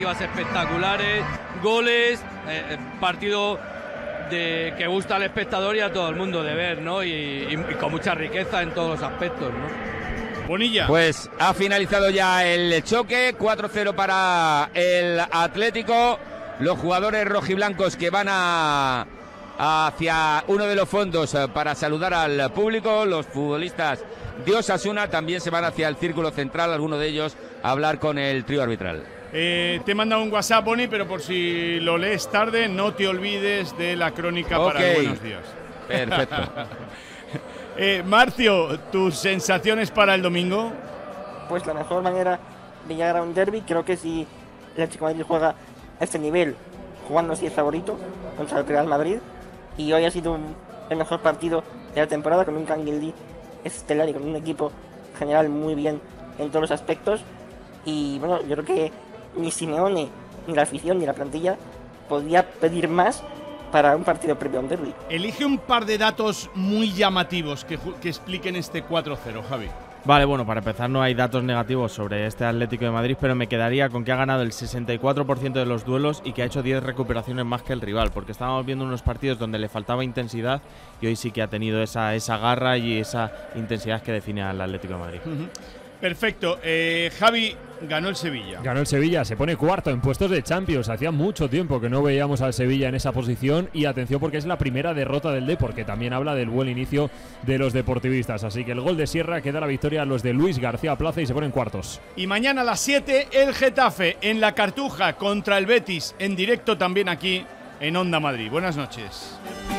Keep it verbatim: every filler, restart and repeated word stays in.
espectaculares, goles, eh, partido de, que gusta al espectador y a todo el mundo de ver, ¿no? Y, y, y con mucha riqueza en todos los aspectos, ¿no? Bonilla. Pues ha finalizado ya el choque, cuatro cero para el Atlético. Los jugadores rojiblancos que van a, hacia uno de los fondos para saludar al público. Los futbolistas de Osasuna también se van hacia el círculo central, algunos de ellos a hablar con el trío arbitral. Eh, te he mandado un WhatsApp, Boni, pero por si lo lees tarde, no te olvides de la crónica okay. para el Buenos Días. Perfecto. eh, Marcio, ¿tus sensaciones para el domingo? Pues la mejor manera de llegar a un derbi, creo que si el Atlético de Madrid juega a este nivel, jugando así es favorito contra el Real Madrid, y hoy ha sido un, el mejor partido de la temporada, con un Canguilí estelar y con un equipo general muy bien en todos los aspectos. Y bueno, yo creo que ni Simeone, ni la afición, ni la plantilla podía pedir más para un partido previo a un derbi. Elige un par de datos muy llamativos que, que expliquen este cuatro cero, Javi. Vale, bueno, para empezar no hay datos negativos sobre este Atlético de Madrid, pero me quedaría con que ha ganado el sesenta y cuatro por ciento de los duelos y que ha hecho diez recuperaciones más que el rival, porque estábamos viendo unos partidos donde le faltaba intensidad y hoy sí que ha tenido esa, esa garra y esa intensidad que define al Atlético de Madrid. Uh-huh. Perfecto. Eh, Javi, ganó el Sevilla. Ganó el Sevilla, se pone cuarto en puestos de Champions. Hacía mucho tiempo que no veíamos al Sevilla en esa posición y atención porque es la primera derrota del Depor, que también habla del buen inicio de los deportivistas. Así que el gol de Sierra que da la victoria a los de Luis García Plaza y se ponen cuartos. Y mañana a las siete el Getafe en la Cartuja contra el Betis, en directo también aquí en Onda Madrid. Buenas noches.